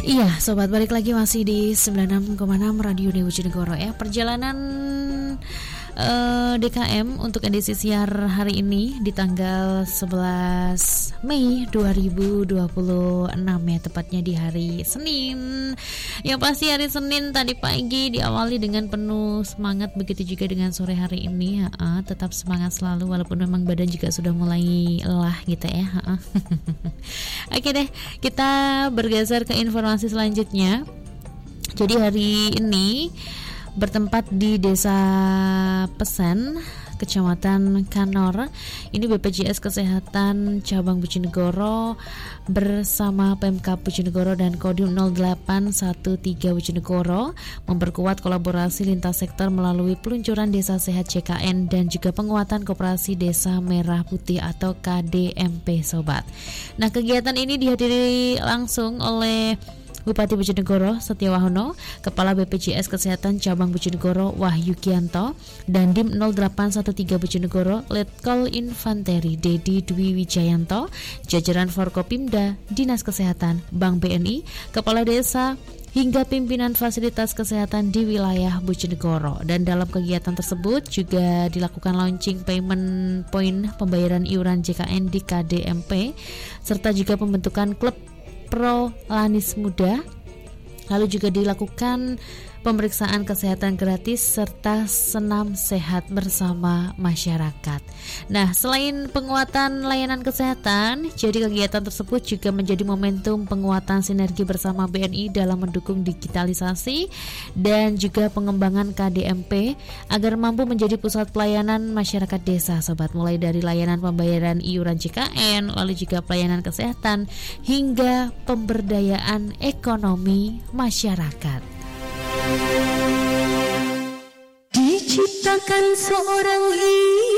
Iya, sobat, balik lagi masih di 96,6 Radio Dewi Bojonegoro ya. Perjalanan DKM untuk edisi siar hari ini di tanggal 11 Mei 2026 ya, tepatnya di hari Senin. Yang pasti hari Senin tadi pagi diawali dengan penuh semangat, begitu juga dengan sore hari ini. Tetap semangat selalu walaupun memang badan juga sudah mulai lelah gitu ya. Oke deh, kita bergeser ke informasi selanjutnya. Jadi hari ini bertempat di Desa Pesen, Kecamatan Kanor. Ini BPJS Kesehatan Cabang Bojonegoro bersama Pemkab Bojonegoro dan Kodim 0813 Bojonegoro memperkuat kolaborasi lintas sektor melalui peluncuran Desa Sehat JKN dan juga penguatan Koperasi Desa Merah Putih atau KDMP, sobat. Nah, kegiatan ini dihadiri langsung oleh Bupati Bojonegoro Setiawahono, Kepala BPJS Kesehatan Cabang Bojonegoro Wahyu Gianto, dan Dim 0813 Bojonegoro Letkol Infanteri Dedi Dwi Wijayanto, jajaran Forkopimda, Dinas Kesehatan, Bank BNI, Kepala Desa, hingga pimpinan fasilitas kesehatan di wilayah Bojonegoro. Dan dalam kegiatan tersebut juga dilakukan launching payment point pembayaran iuran JKN di KDMP, serta juga pembentukan klub Pro Lanis Muda. Lalu juga dilakukan pemeriksaan kesehatan gratis serta senam sehat bersama masyarakat. Nah, selain penguatan layanan kesehatan, jadi kegiatan tersebut juga menjadi momentum penguatan sinergi bersama BNI dalam mendukung digitalisasi dan juga pengembangan KDMP agar mampu menjadi pusat pelayanan masyarakat desa, sobat, mulai dari layanan pembayaran iuran JKN, lalu juga pelayanan kesehatan hingga pemberdayaan ekonomi masyarakat. Diciptakan seorang